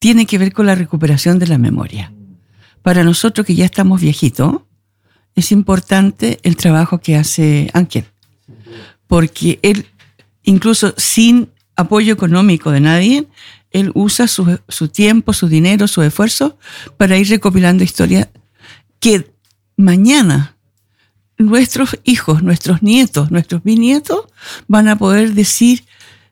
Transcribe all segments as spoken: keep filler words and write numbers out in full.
tiene que ver con la recuperación de la memoria. Para nosotros que ya estamos viejitos, es importante el trabajo que hace Ángel, porque él, incluso sin apoyo económico de nadie, él usa su, su tiempo, su dinero, su esfuerzo para ir recopilando historias que mañana nuestros hijos, nuestros nietos, nuestros bisnietos van a poder decir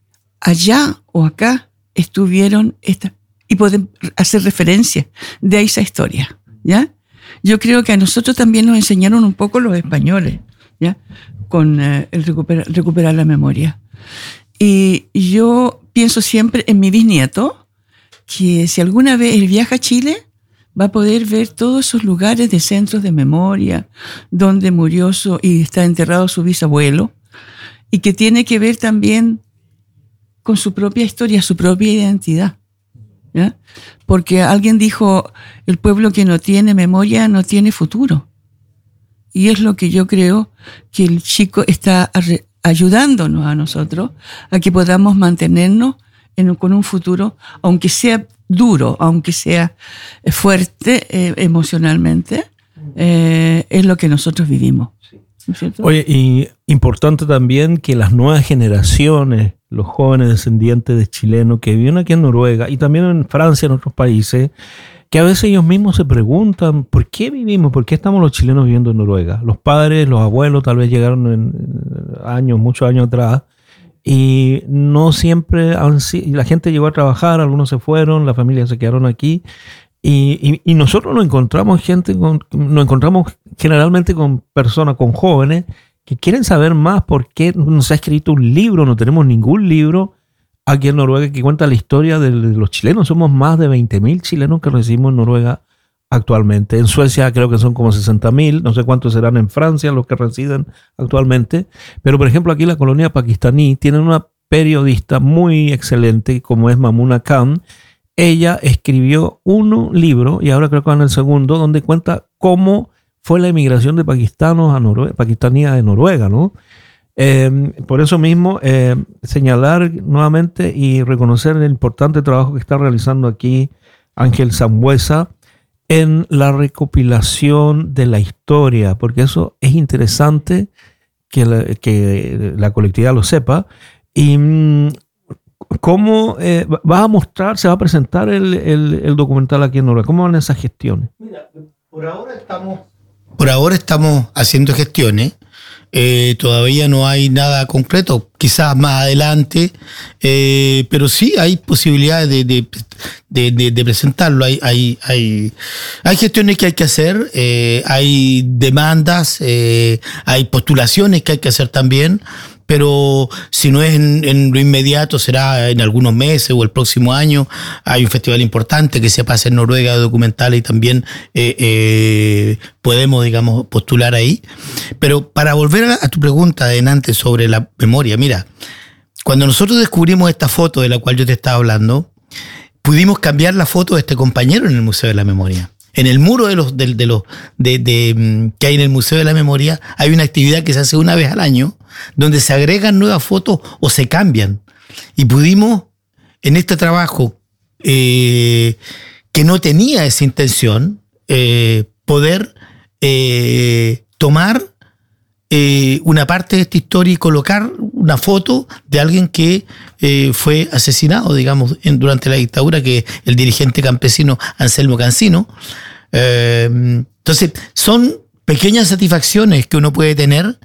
allá o acá estuvieron esta, y pueden hacer referencia de esa historia, ¿ya? Yo creo que a nosotros también nos enseñaron un poco los españoles, ¿ya? Con eh, el recuperar, recuperar la memoria. Y yo pienso siempre en mi bisnieto, que si alguna vez él viaja a Chile, va a poder ver todos esos lugares de centros de memoria, donde murió su, y está enterrado su bisabuelo, y que tiene que ver también con su propia historia, su propia identidad, ¿ya? Porque alguien dijo, el pueblo que no tiene memoria no tiene futuro. Y es lo que yo creo que el chico está ayudándonos a nosotros a que podamos mantenernos en, con un futuro, aunque sea duro, aunque sea fuerte eh, emocionalmente, eh, es lo que nosotros vivimos. ¿No es cierto? Oye, y importante también que las nuevas generaciones, los jóvenes descendientes de chilenos que viven aquí en Noruega y también en Francia, en otros países, que a veces ellos mismos se preguntan ¿por qué vivimos? ¿Por qué estamos los chilenos viviendo en Noruega? Los padres, los abuelos tal vez llegaron en años, muchos años atrás, y no siempre han sido, la gente llegó a trabajar, algunos se fueron, las familias se quedaron aquí, y, y, y nosotros nos encontramos gente, con, nos encontramos generalmente con personas, con jóvenes, que quieren saber más por qué no se ha escrito un libro, no tenemos ningún libro aquí en Noruega que cuenta la historia de los chilenos. Somos más de veinte mil chilenos que residimos en Noruega actualmente. En Suecia creo que son como sesenta mil, no sé cuántos serán en Francia los que residen actualmente. Pero por ejemplo aquí la colonia pakistaní tiene una periodista muy excelente como es Mamuna Khan. Ella escribió un libro, y ahora creo que va en el segundo, donde cuenta cómo fue la emigración de pakistanos a Noruega, pakistaníes de Noruega, ¿no? Eh, por eso mismo, eh, señalar nuevamente y reconocer el importante trabajo que está realizando aquí Ángel Sambueza en la recopilación de la historia, porque eso es interesante que la, que la colectividad lo sepa. Y cómo eh, va a mostrar, se va a presentar el, el, el documental aquí en Noruega. ¿Cómo van esas gestiones? Mira, por ahora estamos, por ahora estamos haciendo gestiones. Eh, todavía no hay nada concreto, quizás más adelante, eh, pero sí hay posibilidades de, de, de, de, de presentarlo. Hay, hay, hay, hay gestiones que hay que hacer, eh, hay demandas, eh, hay postulaciones que hay que hacer también, pero si no es en, en lo inmediato, será en algunos meses o el próximo año. Hay un festival importante que se pasa en Noruega de documentales y también eh, eh, podemos, digamos, postular ahí. Pero para volver a, a tu pregunta de antes sobre la memoria, mira, cuando nosotros descubrimos esta foto de la cual yo te estaba hablando, pudimos cambiar la foto de este compañero en el Museo de la Memoria. En el muro de los, de, de los, de, de, que hay en el Museo de la Memoria hay una actividad que se hace una vez al año donde se agregan nuevas fotos o se cambian. Y pudimos, en este trabajo eh, que no tenía esa intención, eh, poder eh, tomar eh, una parte de esta historia y colocar una foto de alguien que eh, fue asesinado, digamos, en, durante la dictadura, que el dirigente campesino Anselmo Cancino. Eh, entonces, son pequeñas satisfacciones que uno puede tener,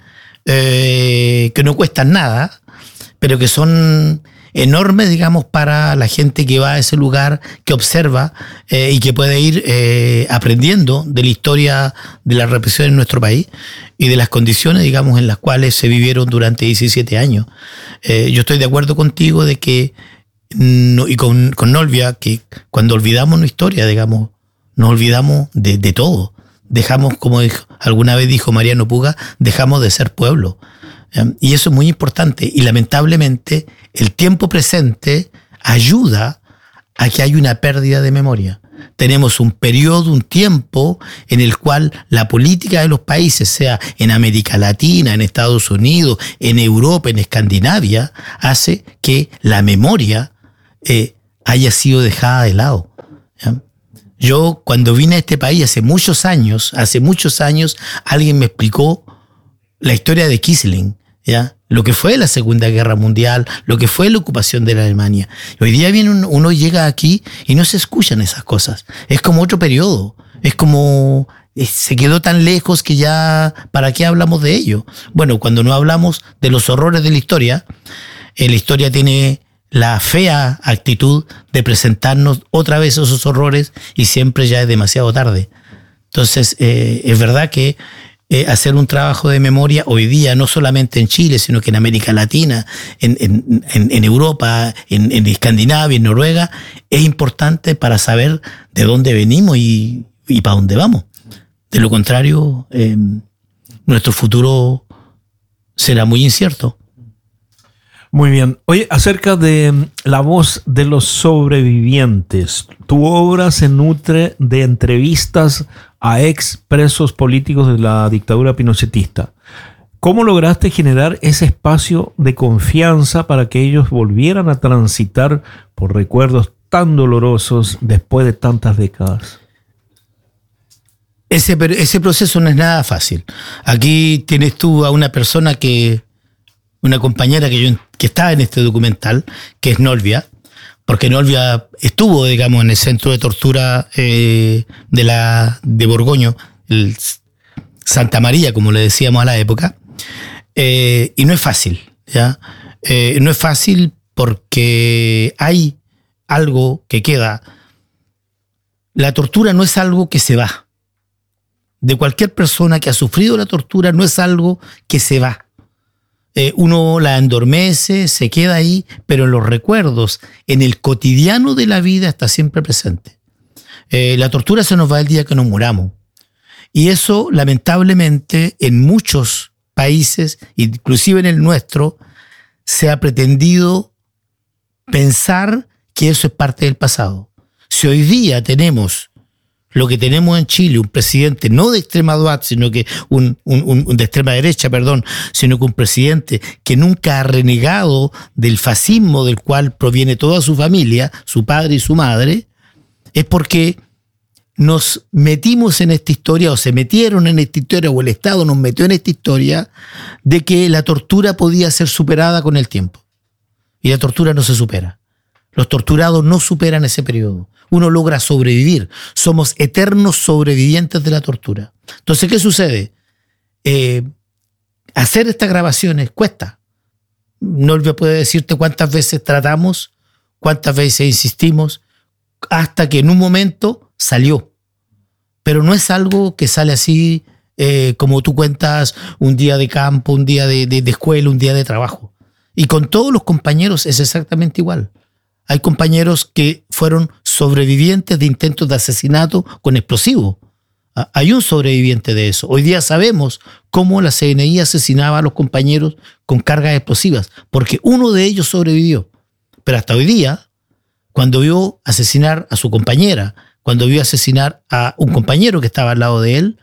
eh, que no cuestan nada, pero que son enormes, digamos, para la gente que va a ese lugar, que observa eh, y que puede ir eh, aprendiendo de la historia de la represión en nuestro país y de las condiciones, digamos, en las cuales se vivieron durante diecisiete años. Eh, yo estoy de acuerdo contigo de que, no, y con, con Nolvia, que cuando olvidamos nuestra historia, digamos, nos olvidamos de, de todo. Dejamos, como dijo, alguna vez dijo Mariano Puga, dejamos de ser pueblo. Y eso es muy importante. Y lamentablemente el tiempo presente ayuda a que haya una pérdida de memoria. Tenemos un periodo, un tiempo en el cual la política de los países, sea en América Latina, en Estados Unidos, en Europa, en Escandinavia, hace que la memoria eh, haya sido dejada de lado. ¿ya? Yo cuando vine a este país hace muchos años, hace muchos años, alguien me explicó la historia de Kisling, ¿ya? Lo que fue la Segunda Guerra Mundial, lo que fue la ocupación de la Alemania. Y hoy día viene uno, uno llega aquí y no se escuchan esas cosas. Es como otro periodo, es como se quedó tan lejos que ya, ¿para qué hablamos de ello? Bueno, cuando no hablamos de los horrores de la historia, eh, la historia tiene la fea actitud de presentarnos otra vez esos horrores y siempre ya es demasiado tarde. Entonces, eh, es verdad que eh, hacer un trabajo de memoria hoy día, no solamente en Chile, sino que en América Latina, en, en, en, en Europa, en, en Escandinavia, en Noruega, es importante para saber de dónde venimos y, y para dónde vamos. De lo contrario, eh, nuestro futuro será muy incierto. Muy bien. Oye, acerca de la voz de los sobrevivientes, tu obra se nutre de entrevistas a ex presos políticos de la dictadura pinochetista. ¿Cómo lograste generar ese espacio de confianza para que ellos volvieran a transitar por recuerdos tan dolorosos después de tantas décadas? Ese, ese proceso no es nada fácil. Aquí tienes tú a una persona que... una compañera que, yo, que estaba en este documental, que es Nolvia, porque Nolvia estuvo, digamos, en el centro de tortura eh, de, la, de Borgoño, el Santa María, como le decíamos a la época, eh, y no es fácil, ¿ya? Eh, no es fácil porque hay algo que queda. La tortura no es algo que se va. De cualquier persona que ha sufrido la tortura no es algo que se va. Eh, uno la endormece, se queda ahí, pero en los recuerdos, en el cotidiano de la vida está siempre presente. Eh, la tortura se nos va el día que nos muramos. Y eso, lamentablemente, en muchos países, inclusive en el nuestro, se ha pretendido pensar que eso es parte del pasado. Si hoy día tenemos lo que tenemos en Chile, un presidente no de extrema derecha, sino que un, un, un de extrema derecha, perdón, sino que un presidente que nunca ha renegado del fascismo del cual proviene toda su familia, su padre y su madre, es porque nos metimos en esta historia, o se metieron en esta historia, o el Estado nos metió en esta historia de que la tortura podía ser superada con el tiempo. Y la tortura no se supera. Los torturados no superan ese periodo. Uno logra sobrevivir. Somos eternos sobrevivientes de la tortura. Entonces, ¿qué sucede? Eh, hacer estas grabaciones cuesta. Nolvia puede decirte cuántas veces tratamos, cuántas veces insistimos, hasta que en un momento salió. Pero no es algo que sale así eh, como tú cuentas, un día de campo, un día de, de, de escuela, un día de trabajo. Y con todos los compañeros es exactamente igual. Hay compañeros que fueron sobrevivientes de intentos de asesinato con explosivos. Hay un sobreviviente de eso. Hoy día sabemos cómo la C N I asesinaba a los compañeros con cargas explosivas, porque uno de ellos sobrevivió. Pero hasta hoy día, cuando vio asesinar a su compañera, cuando vio asesinar a un compañero que estaba al lado de él,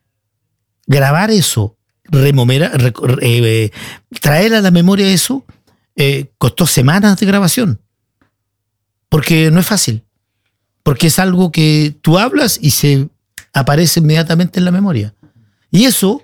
grabar eso, remomera, re, eh, traer a la memoria eso, eh, costó semanas de grabación. Porque no es fácil. Porque es algo que tú hablas y se aparece inmediatamente en la memoria. Y eso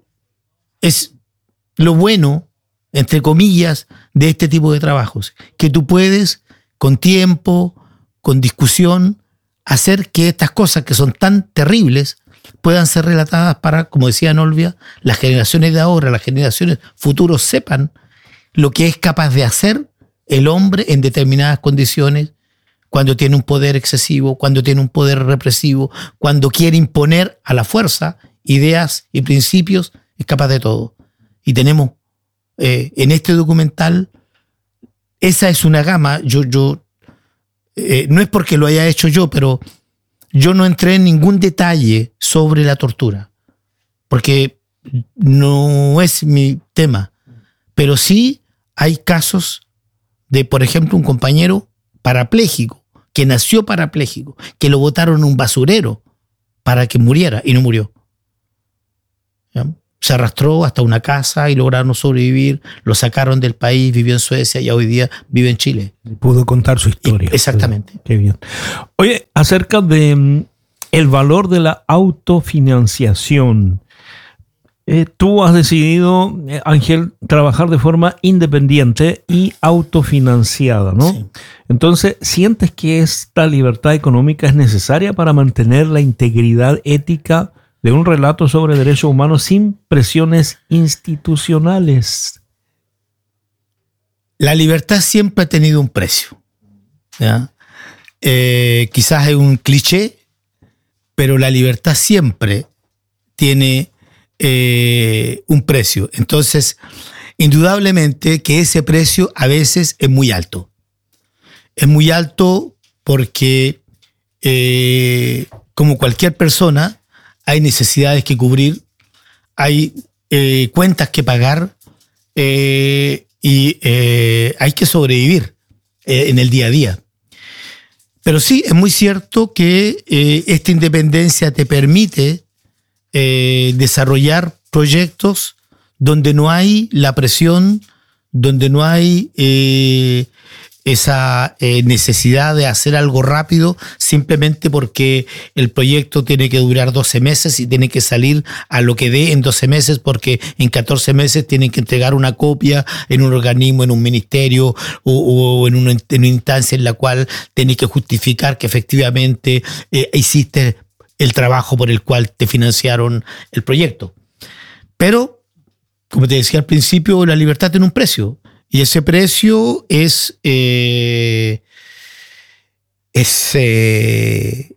es lo bueno, entre comillas, de este tipo de trabajos. Que tú puedes, con tiempo, con discusión, hacer que estas cosas que son tan terribles puedan ser relatadas para, como decía Nolvia, las generaciones de ahora, las generaciones futuras sepan lo que es capaz de hacer el hombre en determinadas condiciones, cuando tiene un poder excesivo, cuando tiene un poder represivo, cuando quiere imponer a la fuerza ideas y principios, es capaz de todo. Y tenemos eh, en este documental, esa es una gama. Yo, yo eh, no es porque lo haya hecho yo, pero yo no entré en ningún detalle sobre la tortura, porque no es mi tema. Pero sí hay casos de, por ejemplo, un compañero parapléjico, que nació parapléjico, que lo botaron en un basurero para que muriera y no murió. ¿Ya? se arrastró hasta una casa y lograron sobrevivir, lo sacaron del país, vivió en Suecia y hoy día vive en Chile. Pudo contar su historia. Y, exactamente. Qué bien. Oye, acerca de um, el valor de la autofinanciación. Eh, tú has decidido, eh, Ángel, trabajar de forma independiente y autofinanciada, ¿no? Sí. Entonces, ¿sientes que esta libertad económica es necesaria para mantener la integridad ética de un relato sobre derechos humanos sin presiones institucionales? La libertad siempre ha tenido un precio, ¿ya? Eh, quizás es un cliché, pero la libertad siempre tiene eh, un precio. Entonces, indudablemente que ese precio a veces es muy alto. Es muy alto porque, eh, como cualquier persona, hay necesidades que cubrir, hay eh, cuentas que pagar eh, y eh, hay que sobrevivir eh, en el día a día. Pero sí, es muy cierto que eh, esta independencia te permite eh, desarrollar proyectos donde no hay la presión, donde no hay eh, esa eh, necesidad de hacer algo rápido simplemente porque el proyecto tiene que durar doce meses y tiene que salir a lo que dé en doce meses, porque en catorce meses tienen que entregar una copia en un organismo, en un ministerio o, o en, una, en una instancia en la cual tienes que justificar que efectivamente eh, hiciste el trabajo por el cual te financiaron el proyecto. Pero, como te decía al principio, la libertad tiene un precio. Y ese precio es, eh, es eh,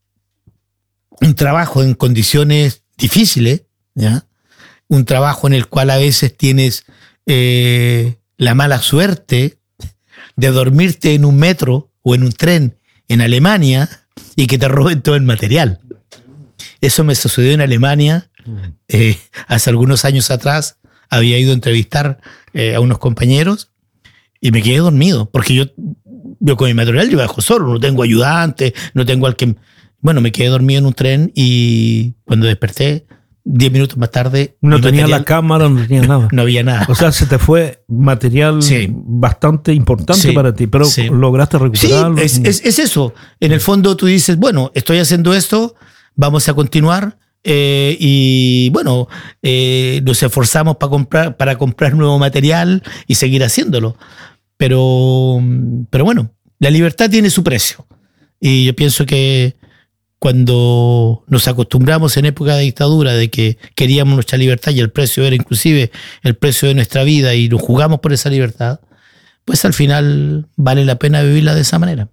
un trabajo en condiciones difíciles, ¿ya? Un trabajo en el cual a veces tienes eh, la mala suerte de dormirte en un metro o en un tren en Alemania y que te roben todo el material. Eso me sucedió en Alemania eh, hace algunos años atrás. Había ido a entrevistar eh, a unos compañeros y me quedé dormido, porque yo, yo con mi material yo viajo solo, no tengo ayudante, no tengo al que... Bueno, me quedé dormido en un tren y cuando desperté, diez minutos más tarde... No tenía material, la cámara, no tenía nada. No había nada. O sea, se te fue material sí. bastante importante sí. para ti, pero sí. lograste recuperarlo. Sí, es, es, es eso. En el fondo tú dices, bueno, estoy haciendo esto, vamos a continuar. Eh, y bueno, eh, nos esforzamos para comprar, para comprar nuevo material y seguir haciéndolo. Pero, pero bueno, la libertad tiene su precio. Y yo pienso que cuando nos acostumbramos en época de dictadura de que queríamos nuestra libertad y el precio era inclusive el precio de nuestra vida y nos jugamos por esa libertad, pues al final vale la pena vivirla de esa manera.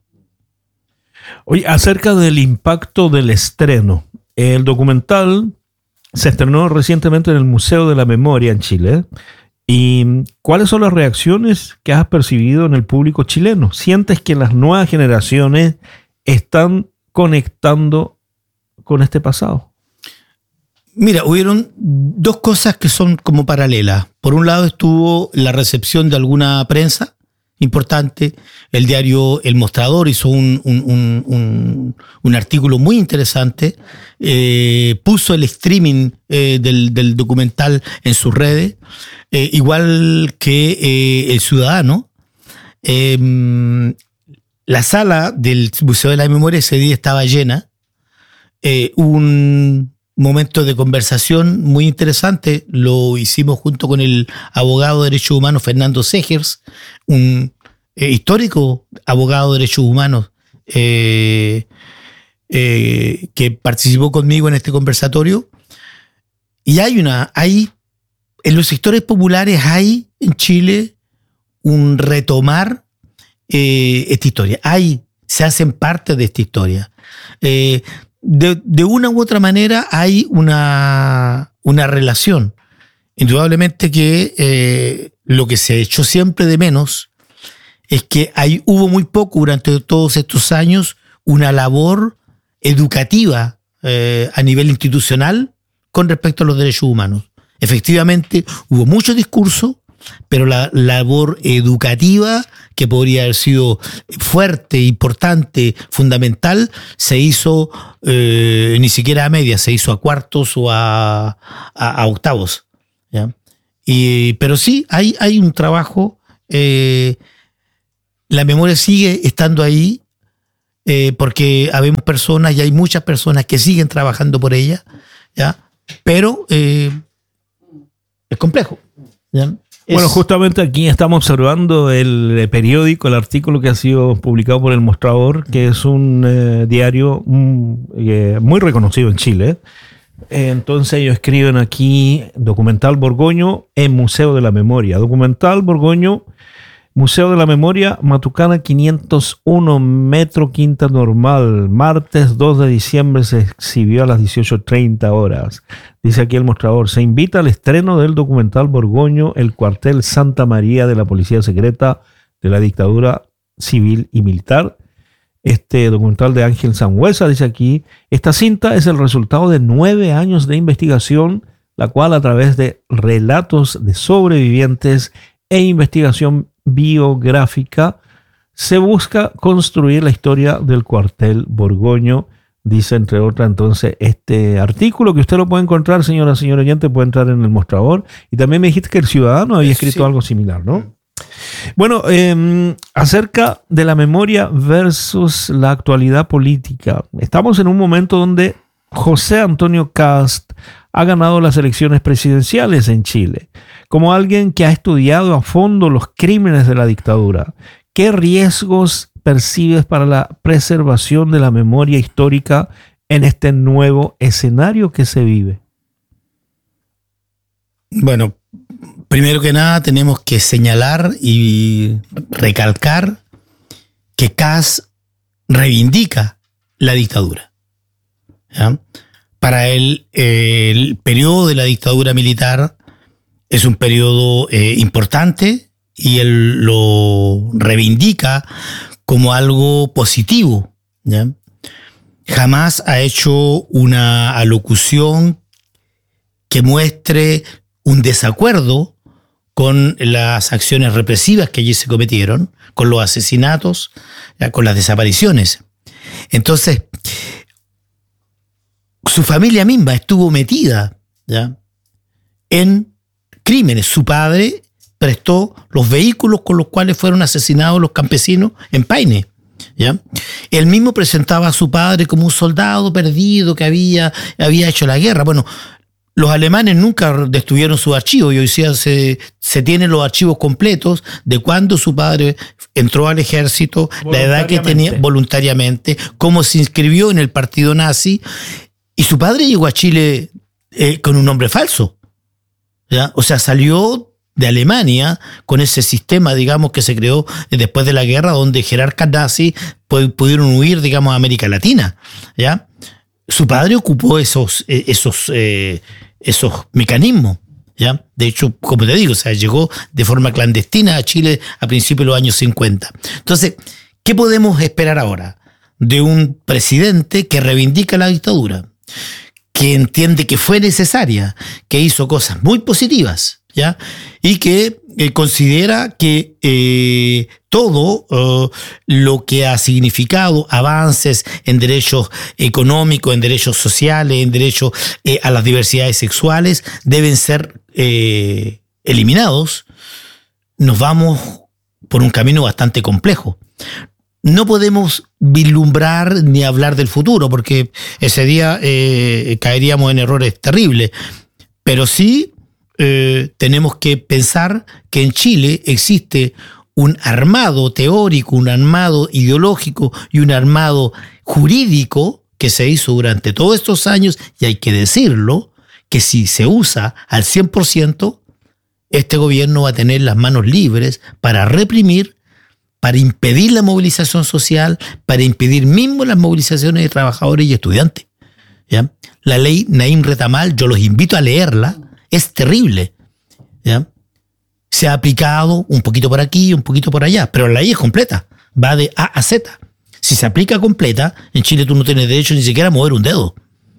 Oye, acerca del impacto del estreno. El documental se estrenó recientemente en el Museo de la Memoria en Chile. ¿Y cuáles son las reacciones que has percibido en el público chileno? ¿Sientes que las nuevas generaciones están conectando con este pasado? Mira, hubieron dos cosas que son como paralelas. Por un lado estuvo la recepción de alguna prensa importante. El diario El Mostrador hizo un, un, un, un, un artículo muy interesante, eh, puso el streaming eh, del, del documental en sus redes, eh, igual que eh, El Ciudadano. Eh, la sala del Museo de la Memoria ese día estaba llena. Eh, un momento de conversación muy interesante lo hicimos junto con el abogado de derechos humanos Fernando Segers, un eh, histórico abogado de derechos humanos eh, eh, que participó conmigo en este conversatorio. Y hay una, hay en los sectores populares hay en Chile un retomar eh, esta historia. Hay, se hacen parte de esta historia. Eh, De, de una u otra manera hay una, una relación. Indudablemente que eh, lo que se echó siempre de menos es que hay, hubo muy poco durante todos estos años una labor educativa eh, a nivel institucional con respecto a los derechos humanos. Efectivamente, hubo mucho discurso, pero la labor educativa, que podría haber sido fuerte, importante, fundamental, se hizo eh, ni siquiera a medias, se hizo a cuartos o a, a, a octavos, ¿ya? Y, pero sí, hay, hay un trabajo, eh, la memoria sigue estando ahí, eh, porque habemos personas y hay muchas personas que siguen trabajando por ella, ¿ya? Pero eh, es complejo, ¿ya? Bueno, Es, justamente aquí estamos observando el periódico, el artículo que ha sido publicado por El Mostrador, que es un eh, diario um, eh, muy reconocido en Chile. Eh, entonces ellos escriben aquí: Documental Borgoño en Museo de la Memoria. Documental Borgoño, Museo de la Memoria, Matucana quinientos uno, Metro Quinta Normal. Martes dos de diciembre se exhibió a las dieciocho treinta horas. Dice aquí El Mostrador: se invita al estreno del documental Borgoño, el cuartel Santa María de la Policía Secreta de la Dictadura Civil y Militar. Este documental de Ángel Sangüesa, dice aquí, esta cinta es el resultado de nueve años de investigación, la cual a través de relatos de sobrevivientes e investigación biográfica se busca construir la historia del cuartel Borgoño. Dice, entre otras, entonces, este artículo, que usted lo puede encontrar, señora, señor oyente, puede entrar en El Mostrador. Y también me dijiste que El Ciudadano había escrito sí. algo similar, ¿no? Bueno, eh, acerca de la memoria versus la actualidad política. Estamos en un momento donde José Antonio Kast ha ganado las elecciones presidenciales en Chile. Como alguien que ha estudiado a fondo los crímenes de la dictadura, ¿qué riesgos percibes para la preservación de la memoria histórica en este nuevo escenario que se vive? Bueno, primero que nada tenemos que señalar y recalcar que Kast reivindica la dictadura, ¿ya? Para él, eh, el periodo de la dictadura militar es un periodo eh, importante y él lo reivindica como algo positivo, ¿ya? Jamás ha hecho una alocución que muestre un desacuerdo con las acciones represivas que allí se cometieron, con los asesinatos, ¿ya? Con las desapariciones. Entonces, su familia misma estuvo metida, ¿ya? en crímenes. Su padre prestó los vehículos con los cuales fueron asesinados los campesinos en Paine, ¿ya? Él mismo presentaba a su padre como un soldado perdido que había, había hecho la guerra. Bueno, los alemanes nunca destruyeron sus archivos y hoy día se, se tienen los archivos completos de cuando su padre entró al ejército, la edad que tenía voluntariamente, cómo se inscribió en el partido nazi. Y su padre llegó a Chile eh, con un nombre falso, ¿ya? O sea, salió de Alemania con ese sistema, digamos, que se creó después de la guerra, donde jerarcas nazis pudieron huir, digamos, a América Latina, ¿ya? Su padre ocupó esos, esos, eh, esos mecanismos, ¿ya? De hecho, como te digo, o sea, llegó de forma clandestina a Chile a principios de los años cincuenta. Entonces, ¿qué podemos esperar ahora de un presidente que reivindica la dictadura, que entiende que fue necesaria, que hizo cosas muy positivas, ¿ya? Y que eh, considera que eh, todo uh, lo que ha significado avances en derechos económicos, en derechos sociales, en derechos eh, a las diversidades sexuales deben ser eh, eliminados? Nos vamos por un camino bastante complejo. No podemos vislumbrar ni hablar del futuro, porque ese día eh, caeríamos en errores terribles. Pero sí eh, tenemos que pensar que en Chile existe un armado teórico, un armado ideológico y un armado jurídico que se hizo durante todos estos años, y hay que decirlo, que si se usa al cien por ciento, este gobierno va a tener las manos libres para reprimir, para impedir la movilización social, para impedir mismo las movilizaciones de trabajadores y estudiantes, ¿ya? La ley Naim Retamal, yo los invito a leerla, es terrible, ¿ya? Se ha aplicado un poquito por aquí, un poquito por allá, pero la ley es completa, va de A a Z. Si se aplica completa, en Chile tú no tienes derecho ni siquiera a mover un dedo,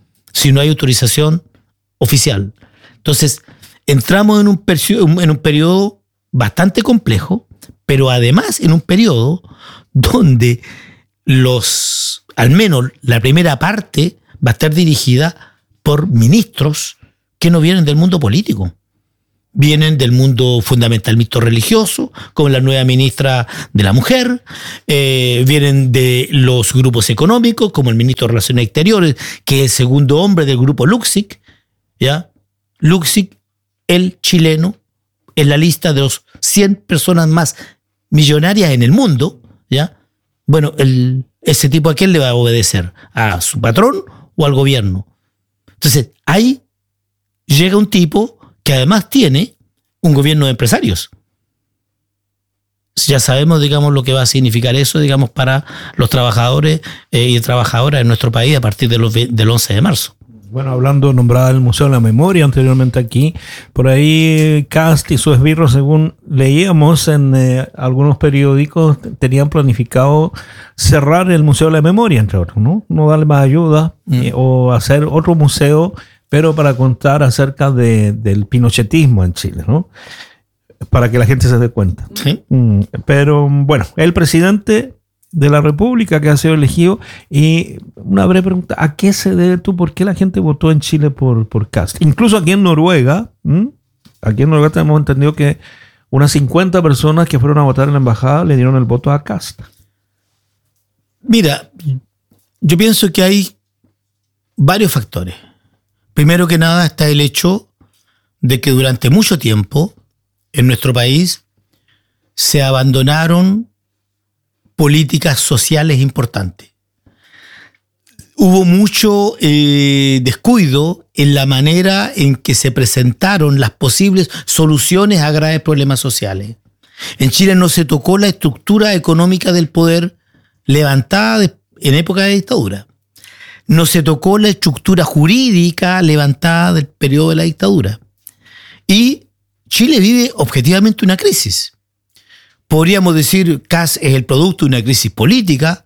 si no hay autorización oficial. Entonces, entramos en un, periodo, en un periodo bastante complejo, pero además en un periodo donde los, al menos la primera parte va a estar dirigida por ministros que no vienen del mundo político. Vienen del mundo fundamentalista religioso, como la nueva ministra de la Mujer, eh, vienen de los grupos económicos, como el ministro de Relaciones Exteriores, que es el segundo hombre del grupo Luksic, ¿ya? Luksic, el chileno, en la lista de los cien personas más millonarias en el mundo, ¿ya? Bueno, el, ese tipo a quién le va a obedecer, a su patrón o al gobierno. Entonces, ahí llega un tipo que además tiene un gobierno de empresarios. Ya sabemos, digamos, lo que va a significar eso, digamos, para los trabajadores eh, y trabajadoras en nuestro país a partir de los, del once de marzo. Bueno, hablando, nombrada el Museo de la Memoria anteriormente aquí, por ahí Kast y su esbirro, según leíamos en eh, algunos periódicos, tenían planificado cerrar el Museo de la Memoria, entre otros, ¿no? No darle más ayuda mm. eh, o hacer otro museo, pero para contar acerca de, del pinochetismo en Chile, ¿no? Para que la gente se dé cuenta. Sí. Mm, pero bueno, el presidente de la República que ha sido elegido, y una breve pregunta, ¿a qué se debe tú? ¿Por qué la gente votó en Chile por, por Kast? Incluso aquí en Noruega, ¿m? aquí en Noruega tenemos entendido que unas cincuenta personas que fueron a votar en la embajada le dieron el voto a Kast. Mira, yo pienso que hay varios factores. Primero que nada está el hecho de que durante mucho tiempo en nuestro país se abandonaron políticas sociales importantes. Hubo mucho eh, descuido en la manera en que se presentaron las posibles soluciones a graves problemas sociales. En Chile no se tocó la estructura económica del poder levantada de, en época de dictadura. No se tocó la estructura jurídica levantada del periodo de la dictadura. Y Chile vive objetivamente una crisis. Podríamos decir que Kast es el producto de una crisis política,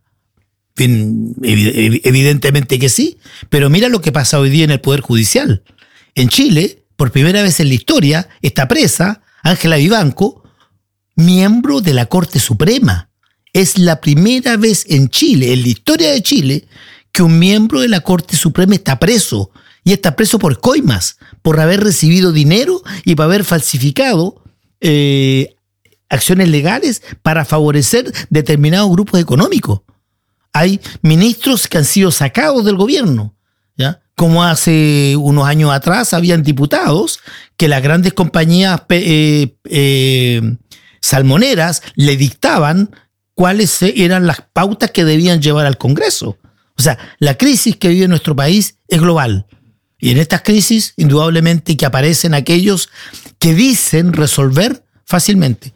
evidentemente que sí, pero mira lo que pasa hoy día en el Poder Judicial. En Chile, por primera vez en la historia, está presa Ángela Vivanco, miembro de la Corte Suprema. Es la primera vez en Chile, en la historia de Chile, que un miembro de la Corte Suprema está preso, y está preso por coimas, por haber recibido dinero y por haber falsificado eh, acciones legales para favorecer determinados grupos económicos. Hay ministros que han sido sacados del gobierno, ¿ya? Como hace unos años atrás habían diputados que las grandes compañías eh, eh, salmoneras le dictaban cuáles eran las pautas que debían llevar al Congreso. O sea, la crisis que vive nuestro país es global. Y en estas crisis, indudablemente, que aparecen aquellos que dicen resolver fácilmente.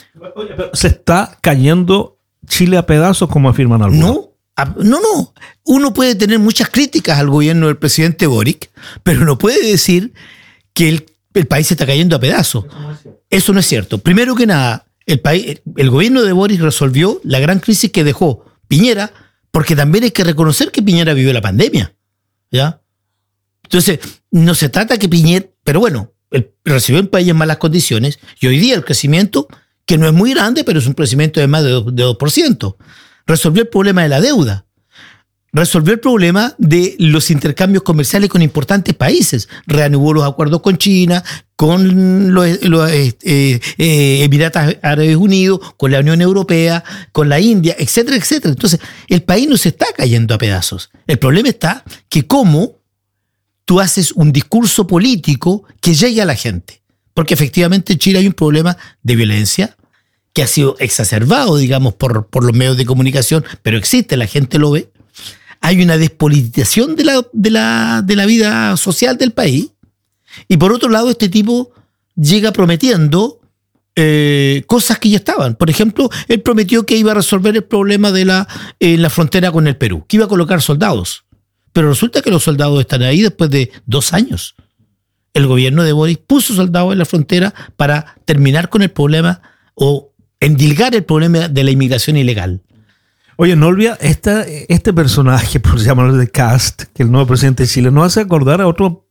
¿Se está cayendo Chile a pedazos, como afirman algunos? No, no, no. Uno puede tener muchas críticas al gobierno del presidente Boric, pero no puede decir que el, el país se está cayendo a pedazos. Eso no es cierto. Eso no es cierto. Primero que nada, el, país, el gobierno de Boric resolvió la gran crisis que dejó Piñera, porque también hay que reconocer que Piñera vivió la pandemia, ¿ya? Entonces, no se trata que Piñera, pero bueno, él recibió el país en malas condiciones y hoy día el crecimiento, que no es muy grande, pero es un crecimiento de más de dos por ciento. Resolvió el problema de la deuda. Resolvió el problema de los intercambios comerciales con importantes países. Reanudó los acuerdos con China, con los, los eh, eh, Emiratos Árabes Unidos, con la Unión Europea, con la India, etcétera, etcétera. Entonces, el país no se está cayendo a pedazos. El problema está que cómo tú haces un discurso político que llegue a la gente. Porque efectivamente en Chile hay un problema de violencia que ha sido exacerbado, digamos, por, por los medios de comunicación, pero existe, la gente lo ve. Hay una despolitización de la, de la, de la vida social del país. Y por otro lado, este tipo llega prometiendo eh, cosas que ya estaban. Por ejemplo, él prometió que iba a resolver el problema de la, eh, la frontera con el Perú, que iba a colocar soldados. Pero resulta que los soldados están ahí después de dos años. El gobierno de Boric puso soldados en la frontera para terminar con el problema o endilgar el problema de la inmigración ilegal. Oye, no olvida, esta, este personaje, por llamarlo de Kast, que el nuevo presidente de Chile, nos hace acordar a otro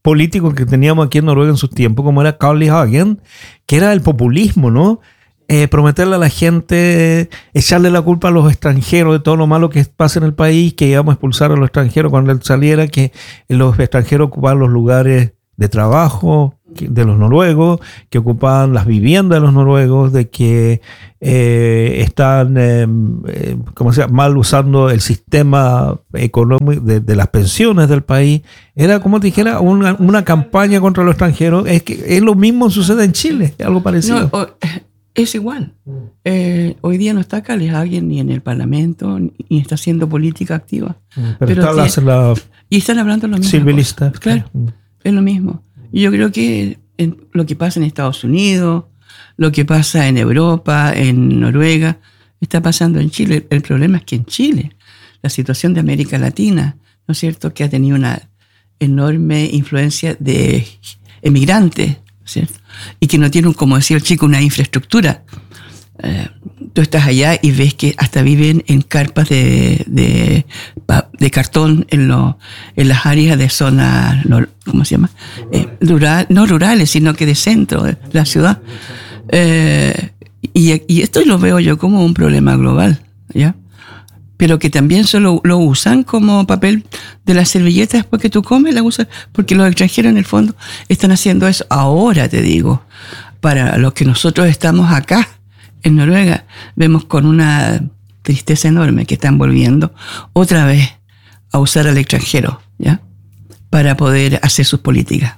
político que teníamos aquí en Noruega en sus tiempos, como era Carl I. Hagen, que era el populismo, ¿no? Eh, prometerle a la gente, echarle la culpa a los extranjeros de todo lo malo que pasa en el país, que íbamos a expulsar a los extranjeros cuando él saliera, que los extranjeros ocupaban los lugares de trabajo de los noruegos, que ocupaban las viviendas de los noruegos, de que eh, están eh, eh, ¿cómo se llama? mal usando el sistema económico de, de las pensiones del país. Era, como te dijera, una, una campaña contra los extranjeros. Es que es lo mismo sucede en Chile, algo parecido. No, o, es igual. Eh, hoy día no está Carl I. Hagen ni en el Parlamento, ni está haciendo política activa. Pero, Pero está tiene, la, la y están hablando lo mismo. Civilista. Claro, es lo mismo. Y yo creo que en lo que pasa en Estados Unidos, lo que pasa en Europa, en Noruega, está pasando en Chile. El problema es que en Chile, la situación de América Latina, ¿no es cierto?, que ha tenido una enorme influencia de emigrantes, ¿no es cierto?, y que no tienen, como decía el chico, una infraestructura. Eh, tú estás allá y ves que hasta viven en carpas de, de, de cartón en, lo, en las áreas de zona, ¿cómo se llama? Eh, rural, no rurales, sino que de centro de la ciudad. Eh, y, y esto lo veo yo como un problema global, ¿ya? Pero que también solo lo usan como papel de las servilletas después que tú comes, la usan, porque los extranjeros en el fondo están haciendo eso. Ahora te digo, para los que nosotros estamos acá en Noruega, vemos con una tristeza enorme que están volviendo otra vez a usar al extranjero, ¿ya?, para poder hacer sus políticas.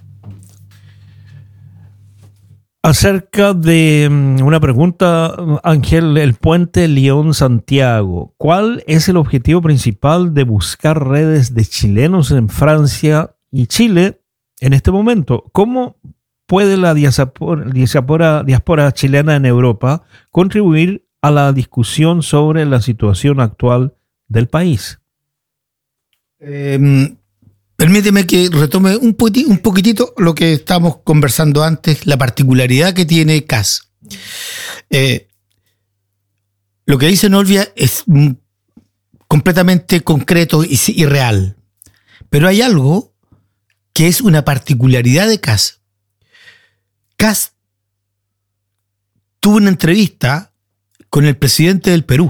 Acerca de una pregunta, Ángel, el puente Lyon-Santiago. ¿Cuál es el objetivo principal de buscar redes de chilenos en Francia y Chile en este momento? ¿Cómo puede la diáspora, diáspora, diáspora chilena en Europa contribuir a la discusión sobre la situación actual del país? Eh, permíteme que retome un, poquiti, un poquitito lo que estábamos conversando antes, la particularidad que tiene C A S. Eh, lo que dice Nolvia es completamente concreto y, y real, pero hay algo que es una particularidad de C A S. C A S tuvo una entrevista con el presidente del Perú.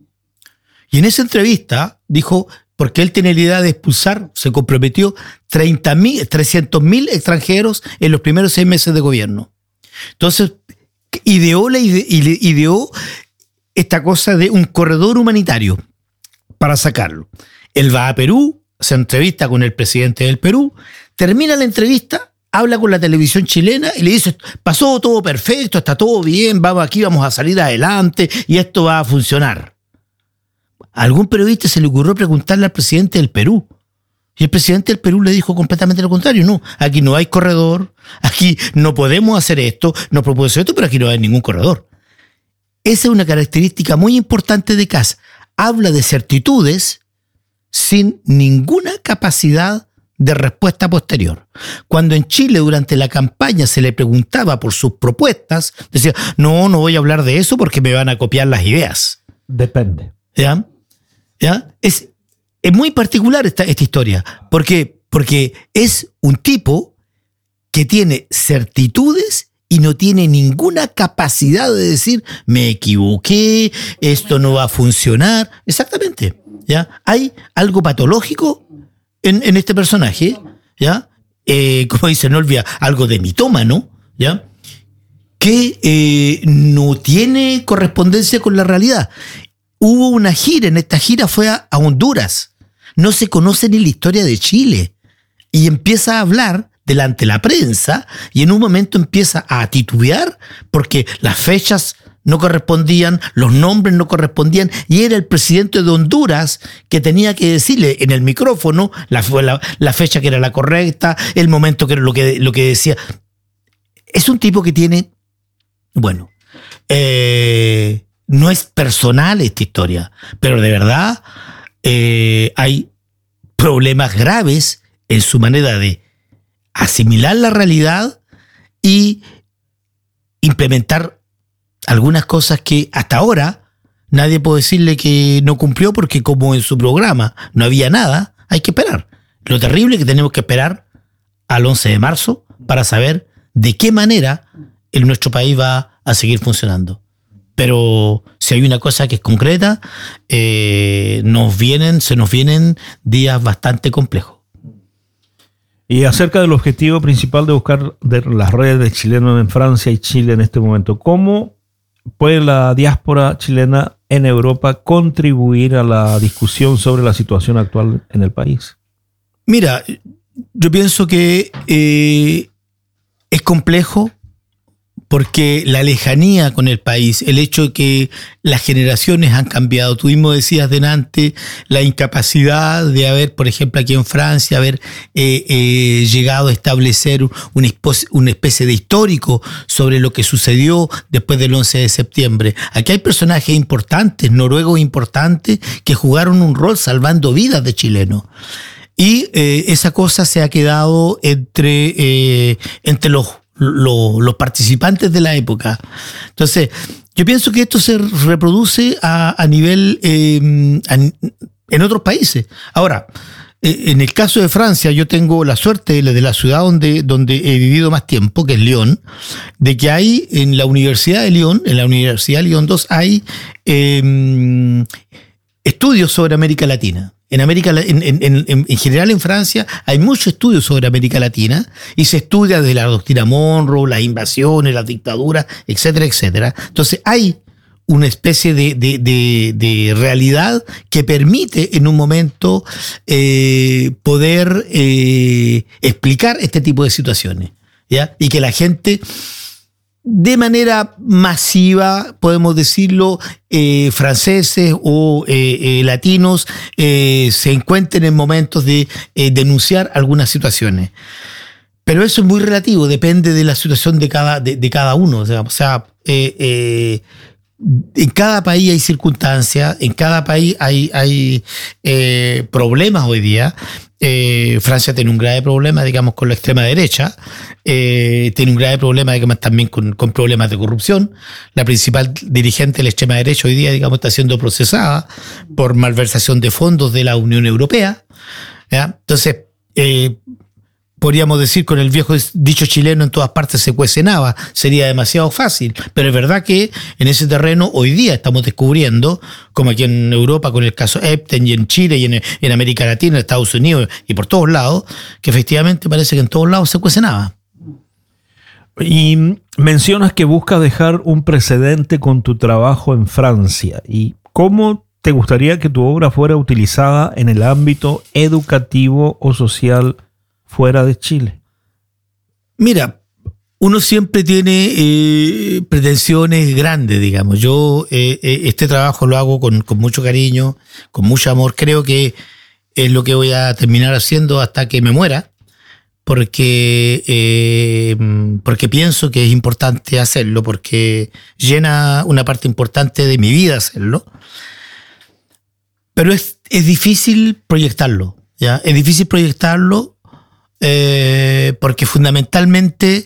Y en esa entrevista dijo, porque él tiene la idea de expulsar, se comprometió trescientos mil extranjeros en los primeros seis meses de gobierno. Entonces, ideó, la ide, ideó esta cosa de un corredor humanitario para sacarlo. Él va a Perú, se entrevista con el presidente del Perú, termina la entrevista, habla con la televisión chilena y le dice, pasó todo perfecto, está todo bien, vamos aquí, vamos a salir adelante y esto va a funcionar. A algún periodista se le ocurrió preguntarle al presidente del Perú. Y el presidente del Perú le dijo completamente lo contrario. No, aquí no hay corredor, aquí no podemos hacer esto, no propuso esto, pero aquí no hay ningún corredor. Esa es una característica muy importante de C A S. Habla de certitudes sin ninguna capacidad de respuesta posterior. Cuando en Chile durante la campaña se le preguntaba por sus propuestas, decía, no, no voy a hablar de eso porque me van a copiar las ideas. Depende. ¿Ya? ¿Ya? Es, es muy particular esta, esta historia. ¿Por qué? Porque es un tipo que tiene certitudes y no tiene ninguna capacidad de decir, me equivoqué, esto no va a funcionar. Exactamente. ¿Ya? Hay algo patológico En, en este personaje, ¿ya? Eh, como dice Nolvia, algo de mitómano, ¿ya? Que eh, no tiene correspondencia con la realidad. Hubo una gira, en esta gira fue a, a Honduras. No se conoce ni la historia de Chile. Y empieza a hablar delante de la prensa y en un momento empieza a titubear porque las fechas no correspondían, los nombres no correspondían, y era el presidente de Honduras que tenía que decirle en el micrófono la, la, la fecha que era la correcta, el momento que era lo que, lo que decía. Es un tipo que tiene, bueno, eh, no es personal esta historia, pero de verdad eh, hay problemas graves en su manera de asimilar la realidad y implementar algunas cosas que hasta ahora nadie puede decirle que no cumplió, porque como en su programa no había nada, hay que esperar. Lo terrible es que tenemos que esperar al once de marzo para saber de qué manera el, nuestro país va a seguir funcionando. Pero si hay una cosa que es concreta, eh, nos vienen, se nos vienen días bastante complejos. Y acerca del objetivo principal de buscar de las redes de chilenos en Francia y Chile en este momento, ¿cómo puede la diáspora chilena en Europa contribuir a la discusión sobre la situación actual en el país? Mira, yo pienso que eh, es complejo porque la lejanía con el país, el hecho de que las generaciones han cambiado. Tú mismo decías delante la incapacidad de haber, por ejemplo, aquí en Francia, haber eh, eh, llegado a establecer una, una especie de histórico sobre lo que sucedió después del once de septiembre. Aquí hay personajes importantes, noruegos importantes, que jugaron un rol salvando vidas de chilenos. Y eh, esa cosa se ha quedado entre, eh, entre los Los, los participantes de la época. Entonces, yo pienso que esto se reproduce a, a nivel eh, a, en otros países. Ahora, eh, en el caso de Francia, yo tengo la suerte de la ciudad donde, donde he vivido más tiempo, que es Lyon, de que hay en la Universidad de Lyon, en la Universidad de Lyon dos, hay eh, estudios sobre América Latina. En, América, en, en, en, en general en Francia hay mucho estudio sobre América Latina y se estudia desde la doctrina Monroe, las invasiones, las dictaduras, etcétera, etcétera. Entonces hay una especie de, de, de, de realidad que permite en un momento eh, poder eh, explicar este tipo de situaciones, ¿ya? Y que la gente, de manera masiva, podemos decirlo, eh, franceses o eh, eh, latinos eh, se encuentren en momentos de eh, denunciar algunas situaciones. Pero eso es muy relativo, depende de la situación de cada, de, de cada uno. O sea, o sea eh, eh, en cada país hay circunstancias, en cada país hay, hay eh, problemas hoy día. Eh, Francia tiene un grave problema, digamos, con la extrema derecha, eh, tiene un grave problema, digamos, también con, con problemas de corrupción. La principal dirigente de la extrema derecha hoy día, digamos, está siendo procesada por malversación de fondos de la Unión Europea, ¿ya? Entonces, eh, podríamos decir con el viejo dicho chileno, en todas partes se cuece nava, sería demasiado fácil, pero es verdad que en ese terreno hoy día estamos descubriendo, como aquí en Europa con el caso Epstein, y en Chile y en, en América Latina, en Estados Unidos y por todos lados, que efectivamente parece que en todos lados se cuece nava. Y mencionas que buscas dejar un precedente con tu trabajo en Francia. ¿Y cómo te gustaría que tu obra fuera utilizada en el ámbito educativo o social fuera de Chile? Mira, uno siempre tiene eh, pretensiones grandes, digamos. Yo eh, este trabajo lo hago con, con mucho cariño, con mucho amor. Creo que es lo que voy a terminar haciendo hasta que me muera, porque, eh, porque pienso que es importante hacerlo, porque llena una parte importante de mi vida hacerlo. Pero es, es difícil proyectarlo, ¿ya? Es difícil proyectarlo Eh, porque fundamentalmente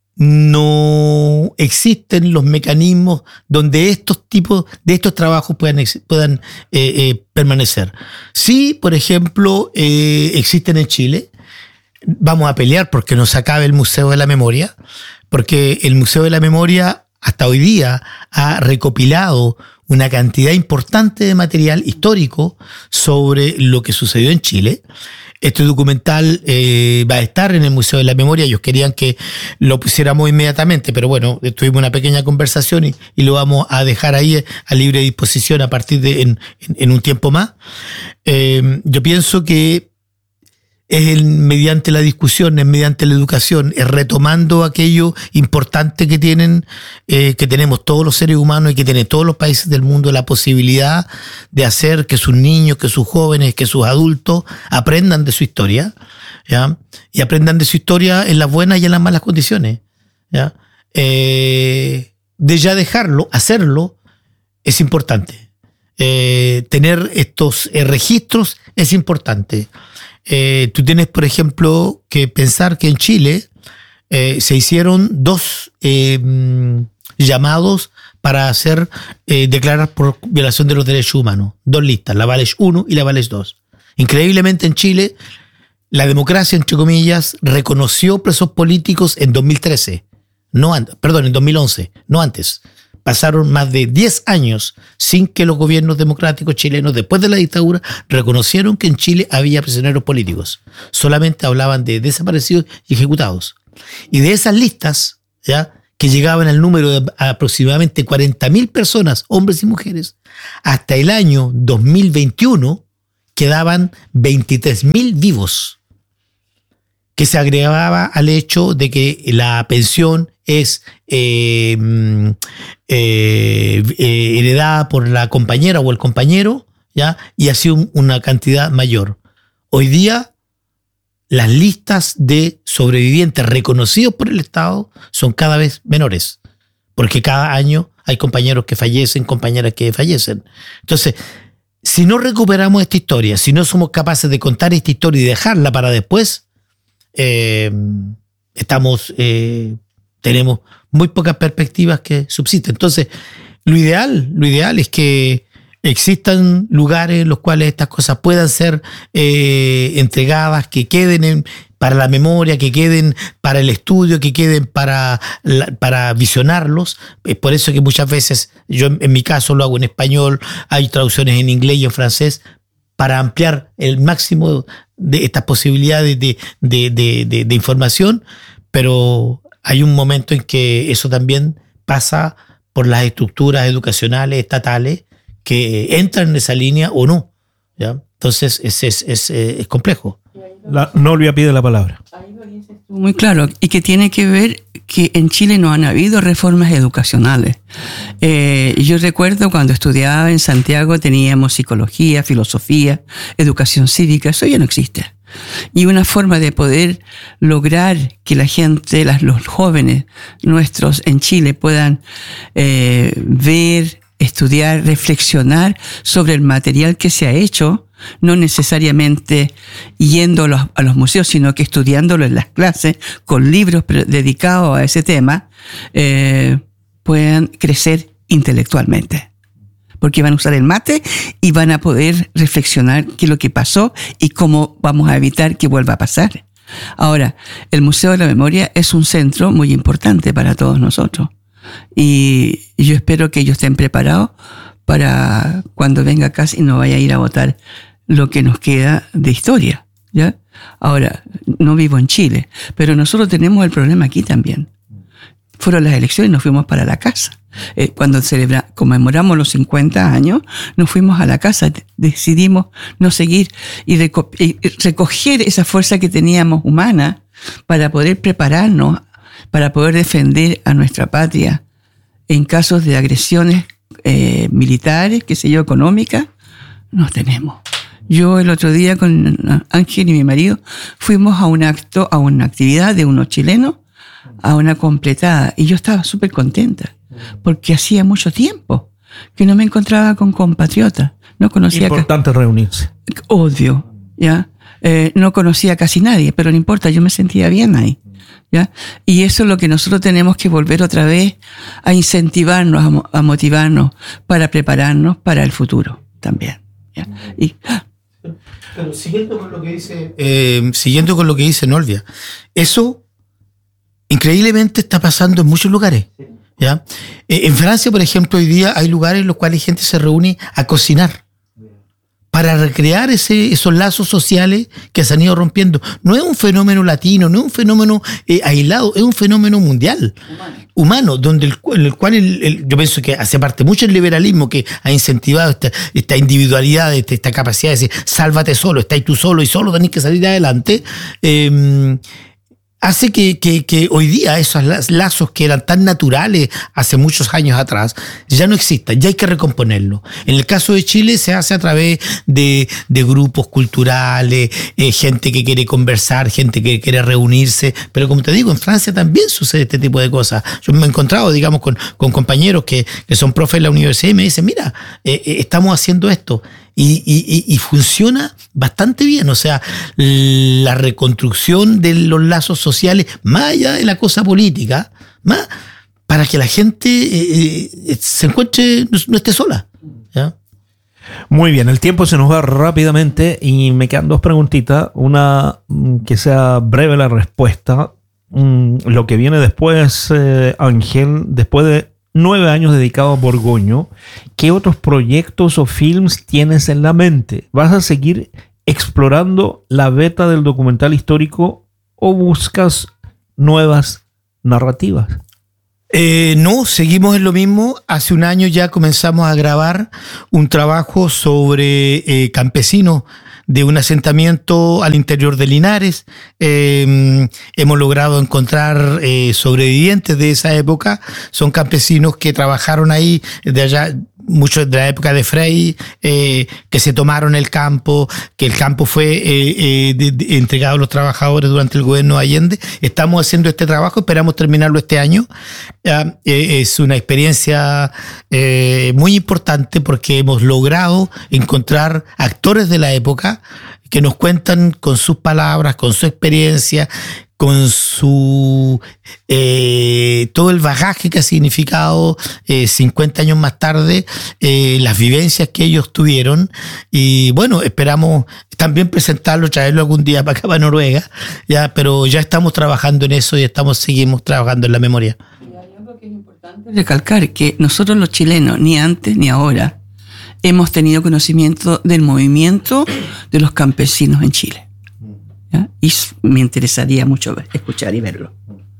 no existen los mecanismos donde estos tipos de estos trabajos puedan, puedan eh, eh, permanecer. Sí, por ejemplo, eh, existen en Chile. Vamos a pelear porque no se acabe el Museo de la Memoria, porque el Museo de la Memoria hasta hoy día ha recopilado una cantidad importante de material histórico sobre lo que sucedió en Chile. Este documental eh, va a estar en el Museo de la Memoria. Ellos querían que lo pusiéramos inmediatamente, pero bueno, tuvimos una pequeña conversación y, y lo vamos a dejar ahí a libre disposición a partir de en, en, en un tiempo más. Eh, yo pienso que es el, mediante la discusión, es mediante la educación, es retomando aquello importante que tienen, eh, que tenemos todos los seres humanos y que tienen todos los países del mundo, la posibilidad de hacer que sus niños, que sus jóvenes, que sus adultos aprendan de su historia, ¿ya? Y aprendan de su historia en las buenas y en las malas condiciones, ¿ya? Eh, de ya dejarlo, hacerlo, es importante. Eh, tener estos eh, registros es importante. Eh, tú tienes, por ejemplo, que pensar que en Chile eh, se hicieron dos eh, llamados para hacer eh, declarar por violación de los derechos humanos. Dos listas, la Valech uno y la Valech dos. Increíblemente en Chile, la democracia, entre comillas, reconoció presos políticos en dos mil trece, no an- perdón, en dos mil once, no antes. Pasaron más de diez años sin que los gobiernos democráticos chilenos, después de la dictadura, reconocieron que en Chile había prisioneros políticos. Solamente hablaban de desaparecidos y ejecutados. Y de esas listas, ¿ya?, que llegaban al número de aproximadamente cuarenta mil personas, hombres y mujeres, hasta el año dos mil veintiuno quedaban veintitrés mil vivos, que se agregaba al hecho de que la pensión es eh, eh, eh, heredada por la compañera o el compañero, ¿ya?, y así un, una cantidad mayor. Hoy día, las listas de sobrevivientes reconocidos por el Estado son cada vez menores, porque cada año hay compañeros que fallecen, compañeras que fallecen. Entonces, si no recuperamos esta historia, si no somos capaces de contar esta historia y dejarla para después, eh, estamos, eh, tenemos muy pocas perspectivas que subsisten. Entonces, lo ideal, lo ideal es que existan lugares en los cuales estas cosas puedan ser eh, entregadas, que queden en, para la memoria, que queden para el estudio, que queden para, la, para visionarlos. Es por eso que muchas veces, yo en, en mi caso lo hago en español, hay traducciones en inglés y en francés, para ampliar el máximo de estas posibilidades de, de, de, de, de información, pero hay un momento en que eso también pasa por las estructuras educacionales, estatales, que entran en esa línea o no, ¿ya? Entonces es, es, es, es complejo. La, Nolvia pide la palabra. Muy claro, y que tiene que ver que en Chile no han habido reformas educacionales. Eh, yo recuerdo cuando estudiaba en Santiago teníamos psicología, filosofía, educación cívica, eso ya no existe. Y una forma de poder lograr que la gente, las, los jóvenes nuestros en Chile puedan eh, ver, estudiar, reflexionar sobre el material que se ha hecho, no necesariamente yendo a los, a los museos, sino que estudiándolo en las clases, con libros dedicados a ese tema, eh, puedan crecer intelectualmente. Porque van a usar el mate y van a poder reflexionar qué es lo que pasó y cómo vamos a evitar que vuelva a pasar. Ahora, el Museo de la Memoria es un centro muy importante para todos nosotros. Y yo espero que ellos estén preparados para cuando venga acá y no vaya a ir a votar lo que nos queda de historia, ¿ya? Ahora, no vivo en Chile, pero nosotros tenemos el problema aquí también. Fueron las elecciones y nos fuimos para la casa. Eh, cuando celebra, conmemoramos los cincuenta años, nos fuimos a la casa, decidimos no seguir y, reco- y recoger esa fuerza que teníamos humana para poder prepararnos, para poder defender a nuestra patria en casos de agresiones eh, militares, qué sé yo, económicas. No tenemos. Yo el otro día con Ángel y mi marido fuimos a un acto, a una actividad de unos chilenos, a una completada, y yo estaba súper contenta, porque hacía mucho tiempo que no me encontraba con compatriotas. No conocía. Importante ca- reunirse. Odio, ¿ya? Eh, no conocía a casi nadie, pero no importa, yo me sentía bien ahí, ¿ya? Y eso es lo que nosotros tenemos que volver otra vez a incentivarnos, a, mo- a motivarnos para prepararnos para el futuro también, ¿ya? Y, Pero siguiendo con lo que dice, eh, siguiendo con lo que dice Nolvia, eso increíblemente está pasando en muchos lugares, ¿ya? Eh, en Francia, por ejemplo, hoy día hay lugares en los cuales gente se reúne a cocinar para recrear ese, esos lazos sociales que se han ido rompiendo. No es un fenómeno latino, no es un fenómeno eh, aislado, es un fenómeno mundial, humano, humano donde el, en el cual el, el, yo pienso que hace parte mucho el liberalismo que ha incentivado esta, esta individualidad, esta, esta capacidad de decir, sálvate solo, estás tú solo y solo tenés que salir adelante. Eh, hace que, que, que hoy día esos lazos que eran tan naturales hace muchos años atrás ya no existan, ya hay que recomponerlo. En el caso de Chile se hace a través de, de grupos culturales, eh, gente que quiere conversar, gente que quiere reunirse, pero como te digo, en Francia también sucede este tipo de cosas. Yo me he encontrado, digamos, con, con compañeros que, que son profes de la universidad y me dicen, mira, eh, eh, estamos haciendo esto. Y, y, y funciona bastante bien, o sea, la reconstrucción de los lazos sociales, más allá de la cosa política, más para que la gente eh, se encuentre, no, no esté sola, ¿ya? Muy bien, el tiempo se nos va rápidamente y me quedan dos preguntitas. Una que sea breve la respuesta. Lo que viene después, eh, Ángel, después de nueve años dedicados a Borgoño, ¿qué otros proyectos o films tienes en la mente? ¿Vas a seguir explorando la beta del documental histórico o buscas nuevas narrativas? Eh, no, seguimos en lo mismo. Hace un año ya comenzamos a grabar un trabajo sobre eh, campesinos de un asentamiento al interior de Linares. Eh, hemos logrado encontrar eh, sobrevivientes de esa época. Son campesinos que trabajaron ahí de allá, muchos de la época de Frei, eh, que se tomaron el campo, que el campo fue eh, eh, de, de, entregado a los trabajadores durante el gobierno de Allende. Estamos haciendo este trabajo, esperamos terminarlo este año. Eh, eh, es una experiencia eh, muy importante porque hemos logrado encontrar actores de la época que nos cuentan con sus palabras, con su experiencia, con su eh, todo el bagaje que ha significado eh, cincuenta años más tarde, eh, las vivencias que ellos tuvieron. Y bueno, esperamos también presentarlo, traerlo algún día para acá, para Noruega, ya, pero ya estamos trabajando en eso y estamos seguimos trabajando en la memoria. Y hay algo que es importante recalcar, que nosotros los chilenos, ni antes ni ahora, hemos tenido conocimiento del movimiento de los campesinos en Chile. ¿Ya? Y me interesaría mucho escuchar y verlo.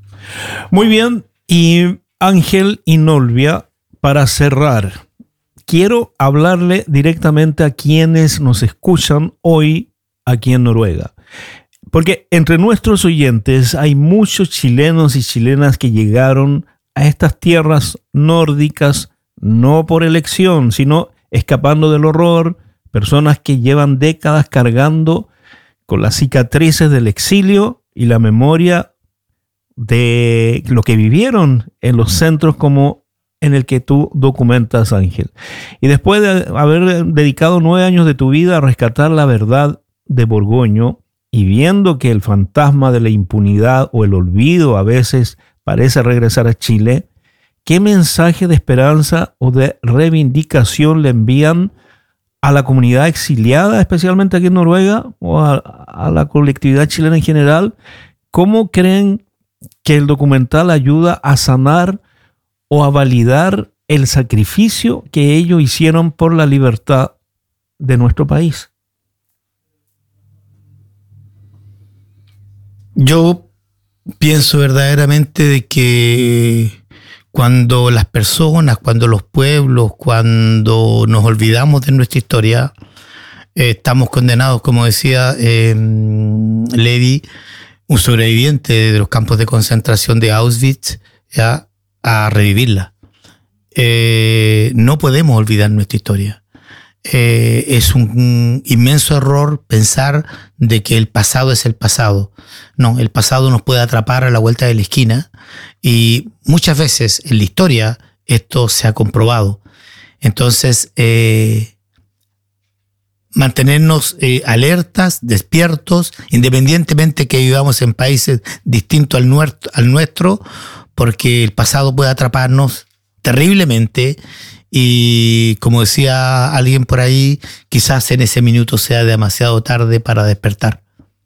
Muy bien. Y Ángel Inolvia, para cerrar, quiero hablarle directamente a quienes nos escuchan hoy aquí en Noruega. Porque entre nuestros oyentes hay muchos chilenos y chilenas que llegaron a estas tierras nórdicas no por elección, sino escapando del horror, personas que llevan décadas cargando con las cicatrices del exilio y la memoria de lo que vivieron en los centros como en el que tú documentas, Ángel. Y después de haber dedicado nueve años de tu vida a rescatar la verdad de Borgoño y viendo que el fantasma de la impunidad o el olvido a veces parece regresar a Chile, ¿qué mensaje de esperanza o de reivindicación le envían a la comunidad exiliada, especialmente aquí en Noruega, o a, a la colectividad chilena en general? ¿Cómo creen que el documental ayuda a sanar o a validar el sacrificio que ellos hicieron por la libertad de nuestro país? Yo pienso verdaderamente de que cuando las personas, cuando los pueblos, cuando nos olvidamos de nuestra historia, eh, estamos condenados, como decía eh, Levi, un sobreviviente de los campos de concentración de Auschwitz, ya, a revivirla. Eh, no podemos olvidar nuestra historia. Eh, es un, un inmenso error pensar de que el pasado es el pasado. No, el pasado nos puede atrapar a la vuelta de la esquina y muchas veces en la historia esto se ha comprobado. Entonces, eh, mantenernos eh, alertas, despiertos, independientemente que vivamos en países distintos al nuestro, al nuestro, porque el pasado puede atraparnos terriblemente. Y como decía alguien por ahí, quizás en ese minuto sea demasiado tarde para despertar.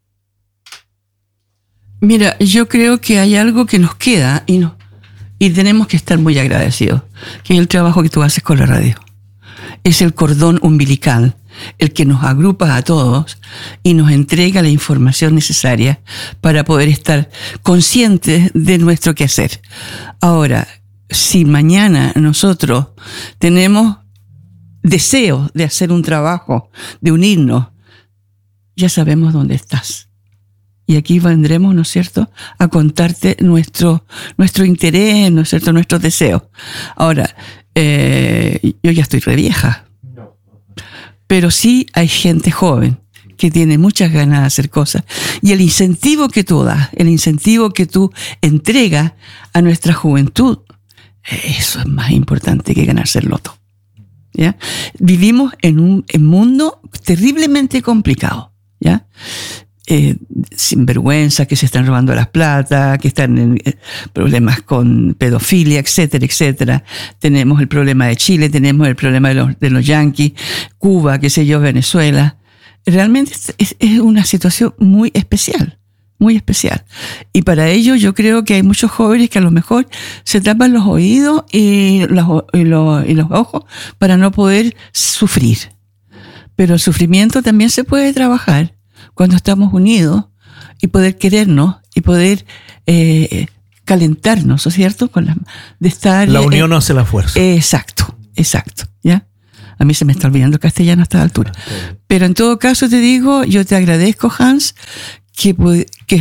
Mira, yo creo que hay algo que nos queda y, no, y tenemos que estar muy agradecidos, que es el trabajo que tú haces con la radio. Es el cordón umbilical, el que nos agrupa a todos y nos entrega la información necesaria para poder estar conscientes de nuestro quehacer. Ahora, si mañana nosotros tenemos deseo de hacer un trabajo, de unirnos, ya sabemos dónde estás. Y aquí vendremos, ¿no es cierto?, a contarte nuestro, nuestro interés, ¿no es cierto?, nuestros deseos. Ahora, eh, yo ya estoy re vieja, pero sí hay gente joven que tiene muchas ganas de hacer cosas. Y el incentivo que tú das, el incentivo que tú entregas a nuestra juventud, eso es más importante que ganarse el loto. ¿Ya? Vivimos en un en mundo terriblemente complicado. ¿Ya? eh, sinvergüenzas que se están robando las plata, que están en eh, problemas con pedofilia, etcétera, etcétera. Tenemos el problema de Chile, tenemos el problema de los, de los yanquis, Cuba, qué sé yo, Venezuela. Realmente es, es una situación muy especial, muy especial. Y para ello yo creo que hay muchos jóvenes que a lo mejor se tapan los oídos y los, y los, y los ojos para no poder sufrir. Pero el sufrimiento también se puede trabajar cuando estamos unidos y poder querernos y poder eh, calentarnos, ¿no es cierto? Con la, de estar, la unión eh, hace la fuerza. Eh, exacto, exacto, ¿ya? A mí se me está olvidando el castellano a esta altura. Pero en todo caso te digo, yo te agradezco, Hans, que, que,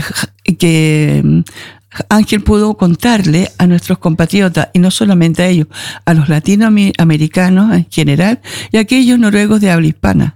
que Ángel pudo contarle a nuestros compatriotas, y no solamente a ellos, a los latinoamericanos en general y a aquellos noruegos de habla hispana.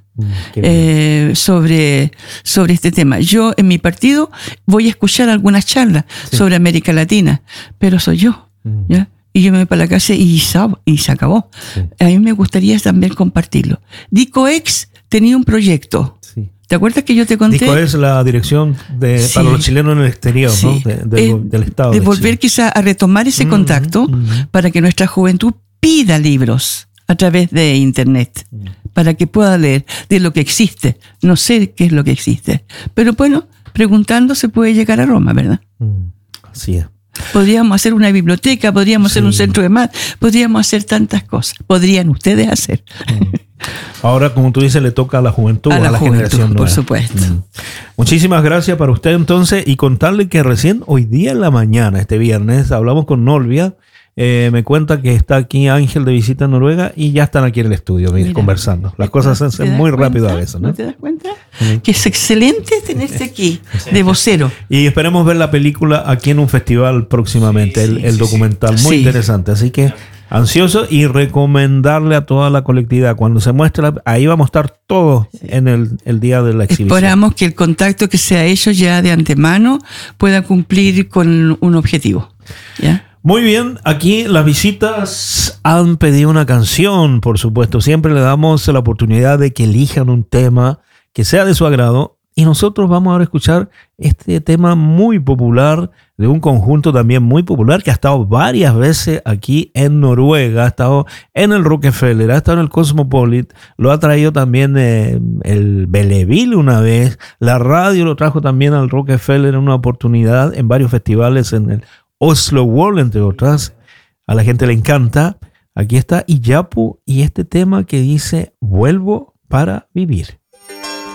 Eh, sobre, sobre este tema. Yo en mi partido voy a escuchar algunas charlas sí. sobre América Latina, pero soy yo, mm. ¿ya? Y yo me voy para la casa y, y se acabó. Sí. A mí me gustaría también compartirlo. DICOEX tenía un proyecto. Sí. ¿Te acuerdas que yo te conté? DICOEX es la dirección de, sí. para los chilenos en el exterior, sí. ¿no? De, de, eh, del Estado. De, de volver Chile. quizá a retomar ese mm, contacto mm. para que nuestra juventud pida libros a través de Internet. Mm. Para que pueda leer de lo que existe. No sé qué es lo que existe. Pero bueno, preguntando se puede llegar a Roma, ¿verdad? Mm, así es. Podríamos hacer una biblioteca, podríamos sí. hacer un centro de mar, podríamos hacer tantas cosas. Podrían ustedes hacer. Mm. Ahora, como tú dices, le toca a la juventud, a la, a la juventud, generación nueva. Por supuesto. Mm. Muchísimas gracias para usted entonces y contarle que recién hoy día en la mañana, este viernes, hablamos con Nolvia. Eh, me cuenta que está aquí Ángel de visita en Noruega y ya están aquí en el estudio mira, conversando. Las cosas se hacen muy rápido a veces, ¿no? ¿No te das cuenta? Sí. Que es excelente tenerte aquí de vocero. Y esperemos ver la película aquí en un festival próximamente, sí, sí, el, el documental. Muy sí. interesante. Así que ansioso y recomendarle a toda la colectividad. Cuando se muestre, ahí vamos a estar todos sí. en el, el día de la exhibición. Esperamos que el contacto que se ha hecho ya de antemano pueda cumplir con un objetivo. ¿Ya? Muy bien, aquí las visitas han pedido una canción, por supuesto. Siempre le damos la oportunidad de que elijan un tema que sea de su agrado y nosotros vamos ahora a escuchar este tema muy popular de un conjunto también muy popular que ha estado varias veces aquí en Noruega, ha estado en el Rockefeller, ha estado en el Cosmopolit, lo ha traído también eh, el Belleville una vez, la radio lo trajo también al Rockefeller en una oportunidad en varios festivales en el Oslo World, entre otras. A la gente le encanta. Aquí está Iyapu y este tema que dice Vuelvo para vivir.